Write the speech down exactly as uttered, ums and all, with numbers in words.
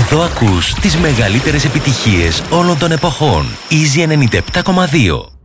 Εδώ ακούς τις μεγαλύτερες επιτυχίες όλων των εποχών. Easy ενενήντα επτά κόμμα δύο.